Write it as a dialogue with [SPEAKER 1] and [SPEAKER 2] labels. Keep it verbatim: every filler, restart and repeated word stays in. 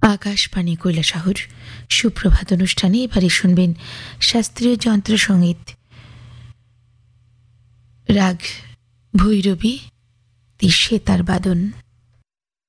[SPEAKER 1] আকাশবাণী কৈলাসহর সুপ্রভাত অনুষ্ঠানে এবারে শুনবেন শাস্ত্রীয় যন্ত্রসঙ্গীত, রাগ ভৈরবী, সেতার বাদন।